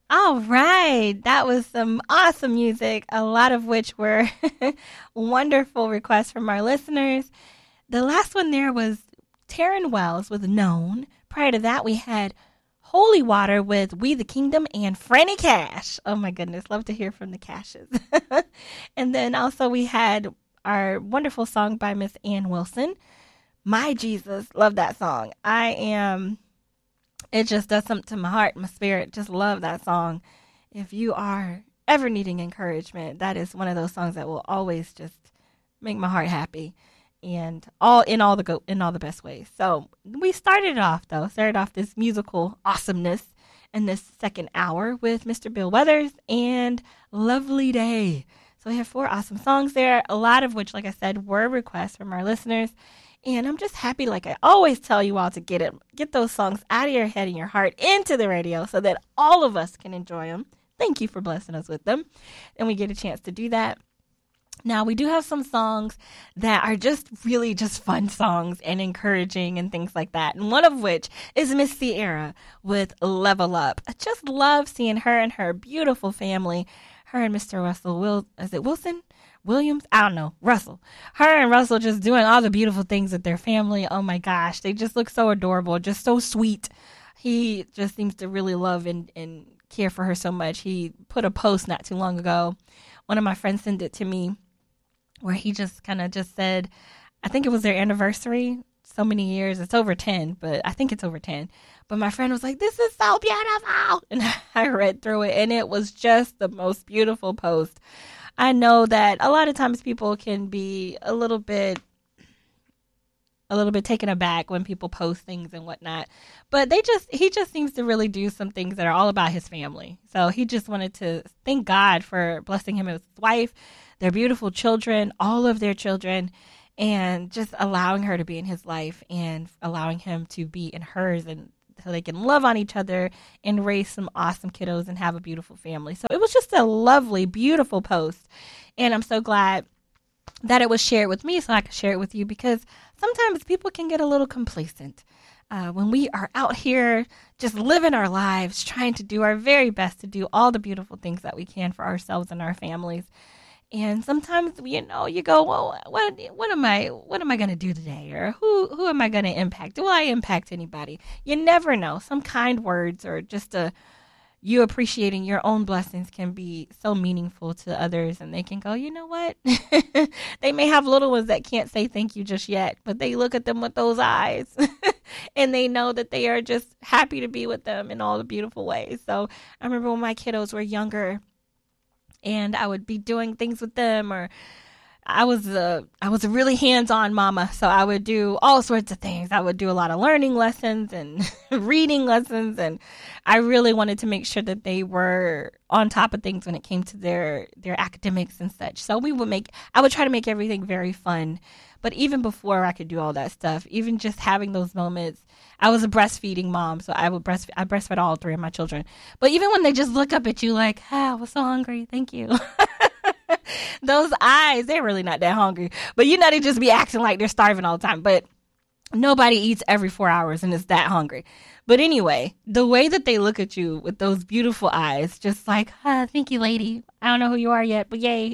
All right. That was some awesome music, a lot of which were wonderful requests from our listeners. The last one there was Taryn Wells with Known. Prior to that, we had Holy Water with We the Kingdom and Franny Cash. Oh my goodness, love to hear from the Cashes. And then also we had our wonderful song by Miss Ann Wilson, My Jesus. Love that song. It just does something to my heart, my spirit. Just love that song. If you are ever needing encouragement, that is one of those songs that will always just make my heart happy, and in all the best ways. So we started off this musical awesomeness in this second hour with Mr. Bill Withers and Lovely Day. So we have 4 awesome songs there, a lot of which, like I said, were requests from our listeners. And I'm just happy, like I always tell you all, to get those songs out of your head and your heart into the radio so that all of us can enjoy them. Thank you for blessing us with them. And we get a chance to do that. Now, we do have some songs that are just really just fun songs and encouraging and things like that. And one of which is Miss Sierra with Level Up. I just love seeing her and her beautiful family. Her and Mr. Russell Williams? I don't know. Russell. Her and Russell just doing all the beautiful things with their family. Oh my gosh. They just look so adorable. Just so sweet. He just seems to really love and care for her so much. He put a post not too long ago. One of my friends sent it to me where he just kind of just said, I think it was their anniversary. So many years. It's over 10, but I think it's over 10. But my friend was like, this is so beautiful. And I read through it, and it was just the most beautiful post. I know that a lot of times people can be a little bit taken aback when people post things and whatnot, but he just seems to really do some things that are all about his family. So he just wanted to thank God for blessing him with his wife, their beautiful children, all of their children, and just allowing her to be in his life and allowing him to be in hers, and so they can love on each other and raise some awesome kiddos and have a beautiful family. So it was just a lovely, beautiful post. And I'm so glad that it was shared with me so I could share it with you, because sometimes people can get a little complacent when we are out here just living our lives, trying to do our very best to do all the beautiful things that we can for ourselves and our families. And sometimes, you go, well, what am I going to do today? Or who am I going to impact? Will I impact anybody? You never know. Some kind words or just you appreciating your own blessings can be so meaningful to others, and they can go, you know what? They may have little ones that can't say thank you just yet, but they look at them with those eyes and they know that they are just happy to be with them in all the beautiful ways. So I remember when my kiddos were younger, and I would be doing things with them, or I was a really hands-on mama, so I would do all sorts of things. I would do a lot of learning lessons and reading lessons, and I really wanted to make sure that they were on top of things when it came to their academics and such. So I would try to make everything very fun. But even before I could do all that stuff, even just having those moments, I was a breastfeeding mom, so I breastfed all 3 of my children. But even when they just look up at you like, I was so hungry, thank you. Those eyes, they're really not that hungry. But they just be acting like they're starving all the time. But nobody eats every 4 hours and is that hungry. But anyway, the way that they look at you with those beautiful eyes, just like, thank you, lady. I don't know who you are yet, but yay.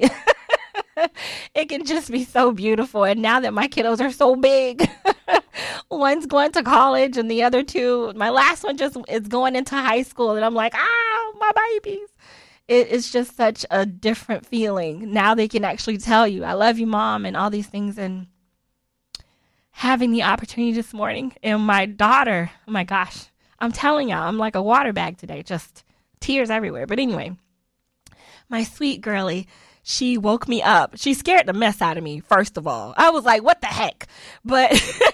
It can just be so beautiful. And now that my kiddos are so big, one's going to college and the other 2, my last one just is going into high school. And I'm like, my babies. It's just such a different feeling. Now they can actually tell you, I love you, Mom, and all these things. And having the opportunity this morning, and my daughter, oh my gosh, I'm telling y'all, I'm like a water bag today, just tears everywhere. But anyway, my sweet girlie, she woke me up. She scared the mess out of me, first of all. I was like, what the heck? But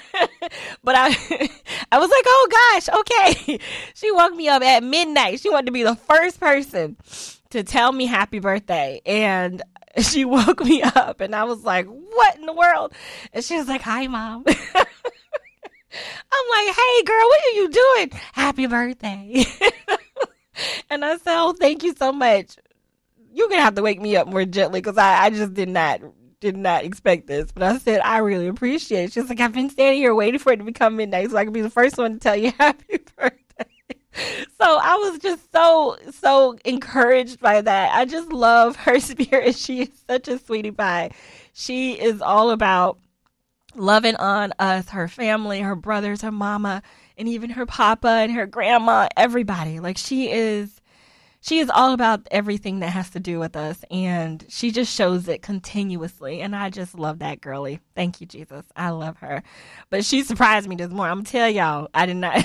I was like, oh gosh, okay. She woke me up at midnight. She wanted to be the first person to tell me happy birthday. And she woke me up and I was like, what in the world? And she was like, hi, Mom. I'm like, hey girl, what are you doing? Happy birthday. And I said, oh, thank you so much. You're going to have to wake me up more gently because I just did not expect this. But I said, I really appreciate it. She's like, I've been standing here waiting for it to become midnight so I can be the first one to tell you happy birthday. So I was just so encouraged by that. I just love her spirit. She is such a sweetie pie. She is all about loving on us, her family, her brothers, her mama, and even her papa and her grandma, everybody. Like she is all about everything that has to do with us, and she just shows it continuously, and I just love that girly. Thank you, Jesus. I love her. But she surprised me this morning. I'm going to tell y'all, I did not.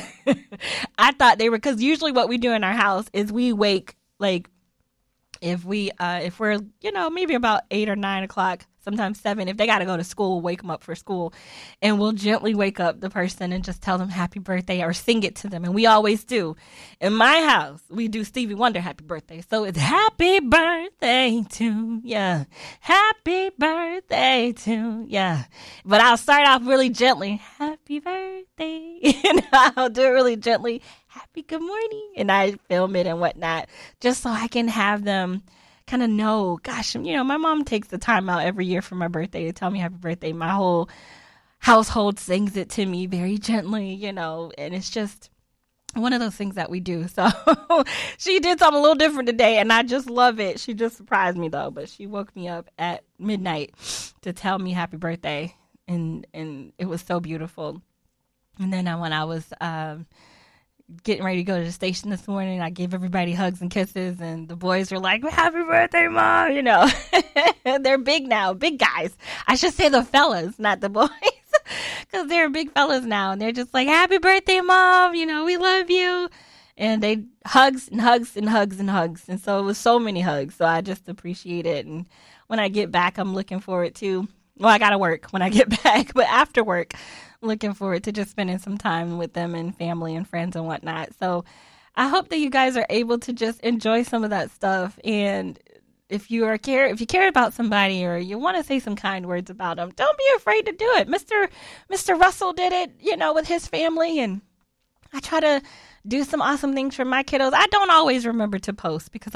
I thought they were, because usually what we do in our house is we wake, like, if we're, maybe about 8 or 9 o'clock, sometimes 7, if they got to go to school, wake them up for school, and we'll gently wake up the person and just tell them happy birthday or sing it to them. And we always do. In my house, we do Stevie Wonder happy birthday. So it's happy birthday to ya. Happy birthday to ya. But I'll start off really gently. Happy birthday. And I'll do it really gently. Happy good morning. And I film it and whatnot, just so I can have them kind of know, gosh, my mom takes the time out every year for my birthday to tell me happy birthday. My whole household sings it to me very gently, and it's just one of those things that we do. So she did something a little different today, and I just love it. She just surprised me, though, but she woke me up at midnight to tell me happy birthday, and it was so beautiful. And then when I was getting ready to go to the station this morning, I gave everybody hugs and kisses, and the boys were like, happy birthday, Mom, They're big now, big guys. I should say the fellas, not the boys, because they're big fellas now, and they're just like, happy birthday, Mom, we love you. And they hugs and hugs and hugs and hugs, and so it was so many hugs, so I just appreciate it. And when I get back, I'm looking forward to, I gotta work when I get back, but after work, looking forward to just spending some time with them and family and friends and whatnot. So I hope that you guys are able to just enjoy some of that stuff. And if you care about somebody or you want to say some kind words about them, don't be afraid to do it. Mr. Russell did it, with his family, and I try to do some awesome things for my kiddos. I don't always remember to post because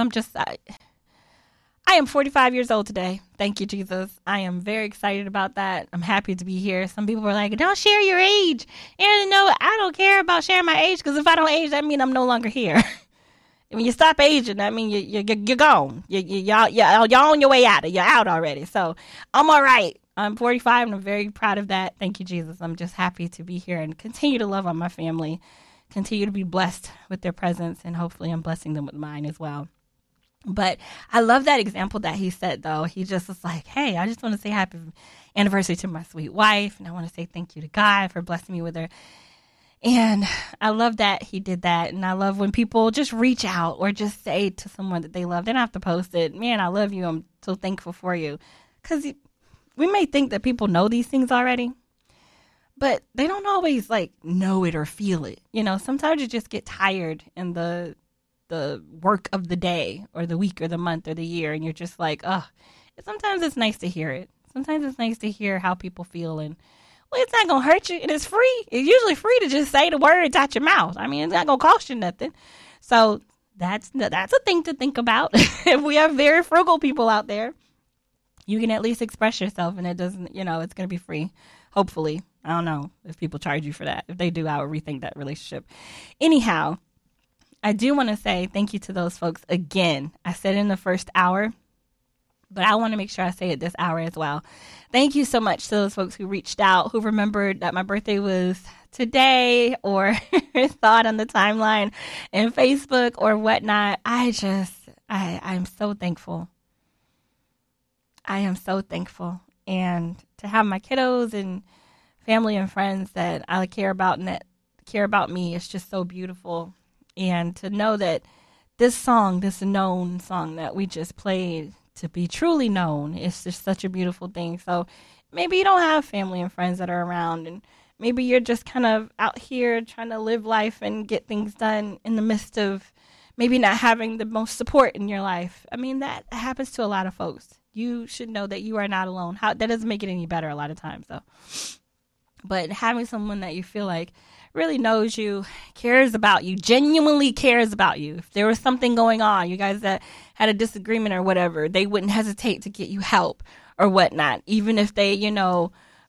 I am 45 years old today. Thank you, Jesus. I am very excited about that. I'm happy to be here. Some people were like, don't share your age. And I don't care about sharing my age, because if I don't age, that means I'm no longer here. When you stop aging, that means you're gone. You're on your way out. You're out already. So I'm all right. I'm 45 and I'm very proud of that. Thank you, Jesus. I'm just happy to be here and continue to love on my family, continue to be blessed with their presence, and hopefully I'm blessing them with mine as well. But I love that example that he said, though. He just was like, hey, I just want to say happy anniversary to my sweet wife, and I want to say thank you to God for blessing me with her. And I love that he did that, and I love when people just reach out or just say to someone that they love. They don't have to post it. Man, I love you. I'm so thankful for you. Because we may think that people know these things already, but they don't always, know it or feel it. Sometimes you just get tired in the work of the day or the week or the month or the year, and you're just like, sometimes it's nice to hear it. Sometimes it's nice to hear how people feel, and it's not going to hurt you, and it's free. It's usually free to just say the words out your mouth. I mean, it's not going to cost you nothing. So that's a thing to think about. If we have very frugal people out there, you can at least express yourself, and it doesn't, it's going to be free. Hopefully. I don't know if people charge you for that. If they do, I would rethink that relationship. Anyhow, I do want to say thank you to those folks again. I said it in the first hour, but I want to make sure I say it this hour as well. Thank you so much to those folks who reached out, who remembered that my birthday was today, or thought on the timeline and Facebook or whatnot. I'm so thankful. I am so thankful. And to have my kiddos and family and friends that I care about and that care about me is just so beautiful. And to know that this known song that we just played, to be truly known, is just such a beautiful thing. So maybe you don't have family and friends that are around, and maybe you're just kind of out here trying to live life and get things done in the midst of maybe not having the most support in your life. I mean, that happens to a lot of folks. You should know that you are not alone. That doesn't make it any better a lot of times, though. But having someone that you feel like really knows you, cares about you, genuinely cares about you. If there was something going on, you guys that had a disagreement or whatever, they wouldn't hesitate to get you help or whatnot. Even if they,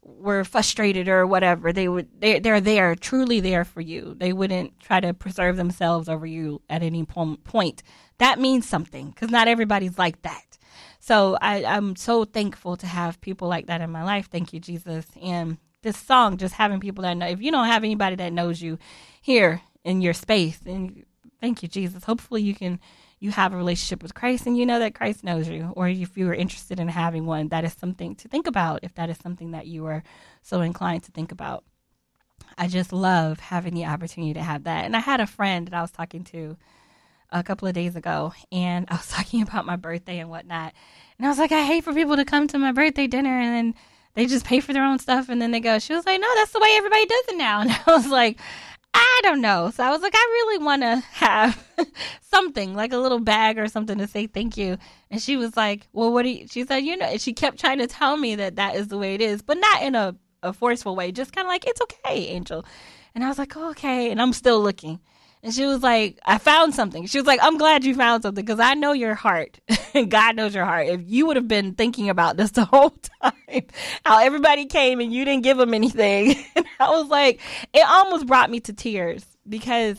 were frustrated or whatever, they're there, truly there for you. They wouldn't try to preserve themselves over you at any point. That means something, because not everybody's like that. So I'm so thankful to have people like that in my life. Thank you, Jesus. And this song, just having people that know, if you don't have anybody that knows you here in your space, and thank you, Jesus. Hopefully you have a relationship with Christ and you know that Christ knows you, or if you are interested in having one, that is something to think about, if that is something that you are so inclined to think about. I just love having the opportunity to have that. And I had a friend that I was talking to a couple of days ago, and I was talking about my birthday and whatnot. And I was like, I hate for people to come to my birthday dinner and then they just pay for their own stuff and then they go. She was like, no, that's the way everybody does it now. And I was like, I don't know. So I was like, I really want to have something, like a little bag or something to say thank you. And she was like, well, what do you, she said, and she kept trying to tell me that is the way it is, but not in a forceful way, just kind of like, it's okay, Angel. And I was like, oh, okay. And I'm still looking. And she was like, I found something. She was like, I'm glad you found something, because I know your heart. And God knows your heart. If you would have been thinking about this the whole time, how everybody came and you didn't give them anything. And I was like, it almost brought me to tears, because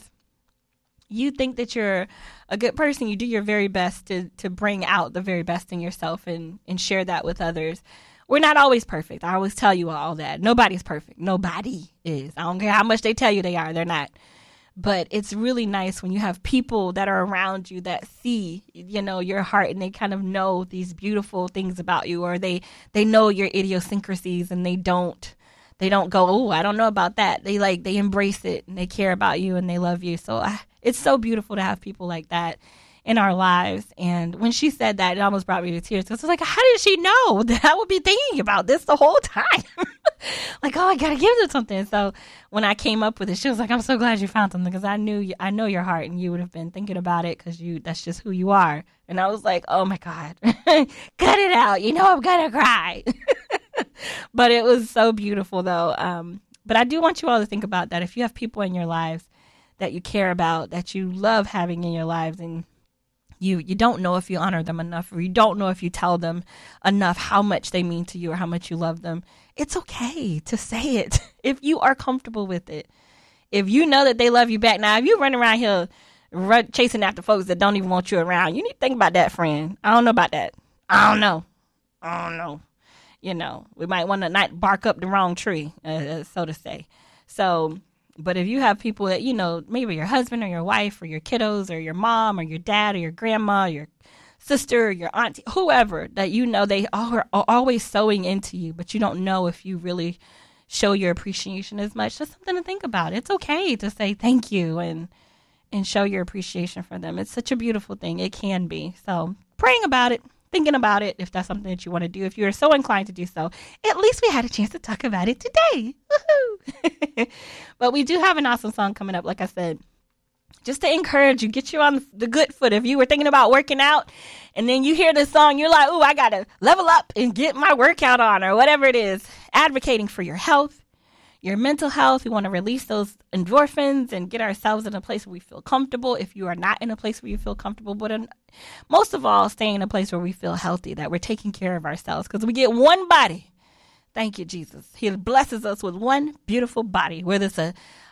you think that you're a good person. You do your very best to bring out the very best in yourself and share that with others. We're not always perfect. I always tell you all that. Nobody's perfect. Nobody is. I don't care how much they tell you they are. They're not. But it's really nice when you have people that are around you that see, your heart, and they kind of know these beautiful things about you, or they know your idiosyncrasies, and they don't go, oh, I don't know about that. They embrace it, and they care about you, and they love you. So it's so beautiful to have people like that in our lives. And when she said that, it almost brought me to tears. I was like, how did she know that I would be thinking about this the whole time? Like, oh, I got to give them something. So when I came up with it, she was like, I'm so glad you found something, because I know your heart, and you would have been thinking about it, because that's just who you are. And I was like, oh my God, cut it out. I'm going to cry. But it was so beautiful though. But I do want you all to think about that. If you have people in your lives that you care about, that you love having in your lives, and you don't know if you honor them enough, or you don't know if you tell them enough how much they mean to you or how much you love them, it's okay to say it if you are comfortable with it. If you know that they love you back. Now, if you run around here chasing after folks that don't even want you around, you need to think about that, friend. I don't know about that. I don't know. We might want to not bark up the wrong tree, so to say. So, but if you have people that, maybe your husband or your wife or your kiddos or your mom or your dad or your grandma or your sister or your auntie, whoever, that they are always sewing into you, but you don't know if you really show your appreciation as much, just something to think about. It's okay to say thank you and show your appreciation for them. It's such a beautiful thing. It can be. So praying about it, thinking about it, if that's something that you want to do, if you're so inclined to do so. At least we had a chance to talk about it today. Woohoo! But we do have an awesome song coming up, like I said, just to encourage you, get you on the good foot. If you were thinking about working out and then you hear this song, you're like, ooh, I got to level up and get my workout on, or whatever it is. Advocating for your health, your mental health. We want to release those endorphins and get ourselves in a place where we feel comfortable. If you are not in a place where you feel comfortable, but most of all, stay in a place where we feel healthy, that we're taking care of ourselves, because we get one body. Thank you, Jesus. He blesses us with one beautiful body, whether it's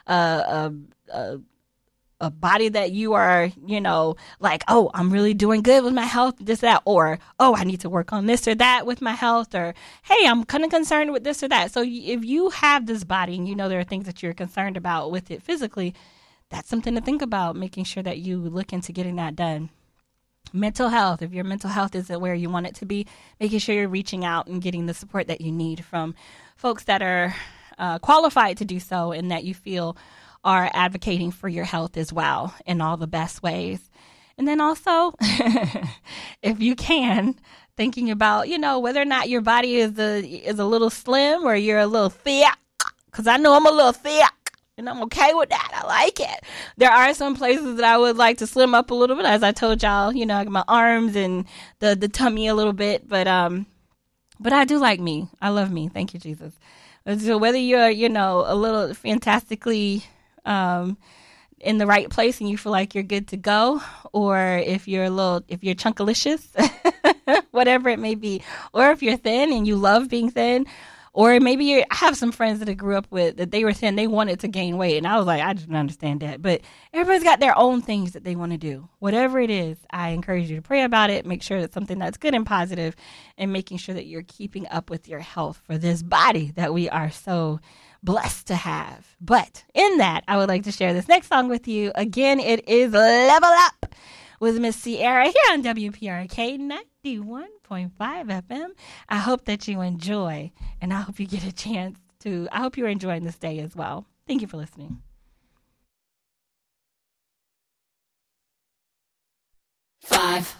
a body that you are, like, oh, I'm really doing good with my health, this, that, or, oh, I need to work on this or that with my health, or, hey, I'm kind of concerned with this or that. So if you have this body and there are things that you're concerned about with it physically, that's something to think about, making sure that you look into getting that done. Mental health, if your mental health isn't where you want it to be, making sure you're reaching out and getting the support that you need from folks that are qualified to do so, and that you feel are advocating for your health as well in all the best ways. And then also, if you can, thinking about, whether or not your body is a little slim or you're a little thick, because I know I'm a little thick and I'm okay with that. I like it. There are some places that I would like to slim up a little bit, as I told y'all, I got my arms and the tummy a little bit, but I do like me. I love me. Thank you, Jesus. So whether you're, a little fantastically in the right place and you feel like you're good to go, or if you're chunkalicious, whatever it may be, or if you're thin and you love being thin, Or maybe I have some friends that I grew up with that they were saying they wanted to gain weight. And I was like, I didn't understand that. But everybody's got their own things that they want to do. Whatever it is, I encourage you to pray about it. Make sure it's something that's good and positive, and making sure that you're keeping up with your health for this body that we are so blessed to have. But in that, I would like to share this next song with you. Again, it is Level Up with Miss Sierra here on WPRK 91.5 FM. I hope that you enjoy, and I hope you get a chance to. I hope you're enjoying this day as well. Thank you for listening. 5,